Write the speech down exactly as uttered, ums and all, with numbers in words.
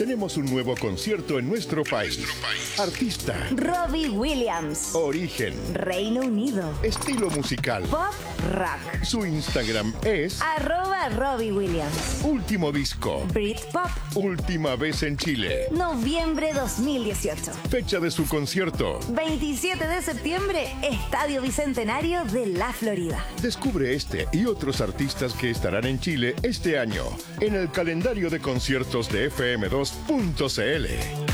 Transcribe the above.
tenemos un nuevo concierto en nuestro país. Artista. Robbie Williams. Origen. Reino Unido. Estilo musical. Pop rock. Su Instagram es Arroba Robbie Williams. Último disco. Britpop. Última vez en Chile. Noviembre dos mil dieciocho. Fecha de su concierto. veintisiete de septiembre, Estadio Bicentenario de la Florida. Descubre este y otros artistas que estarán en Chile este año en el calendario de conciertos de F M dos punto C L.